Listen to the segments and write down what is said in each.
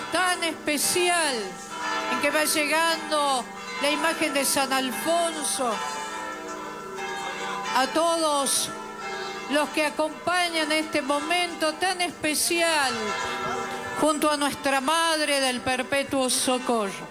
tan especial en que va llegando la imagen de San Alfonso, a todos los que acompañan este momento tan especial junto a nuestra Madre del Perpetuo Socorro.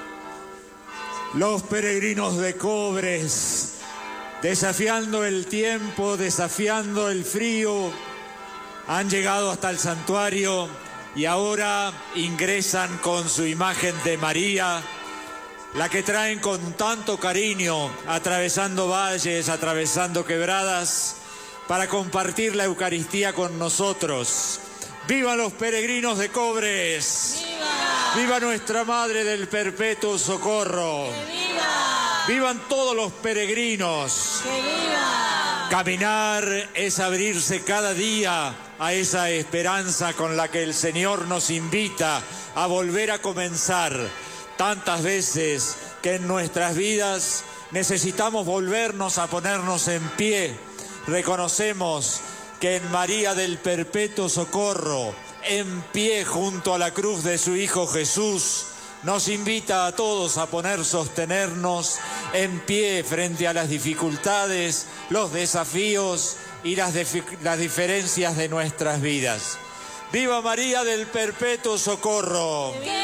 Los peregrinos de Cobres, desafiando el tiempo, desafiando el frío, han llegado hasta el santuario y ahora ingresan con su imagen de María, la que traen con tanto cariño, atravesando valles, atravesando quebradas, para compartir la Eucaristía con nosotros. ¡Vivan los peregrinos de Cobres! ¡Viva! ¡Viva nuestra Madre del Perpetuo Socorro! ¡Que viva! ¡Vivan todos los peregrinos! ¡Que viva! Caminar es abrirse cada día a esa esperanza con la que el Señor nos invita a volver a comenzar. Tantas veces que en nuestras vidas necesitamos volvernos a ponernos en pie. Reconocemos que en María del Perpetuo Socorro, en pie junto a la cruz de su Hijo Jesús, nos invita a todos a sostenernos en pie frente a las dificultades, los desafíos y las diferencias de nuestras vidas. ¡Viva María del Perpetuo Socorro!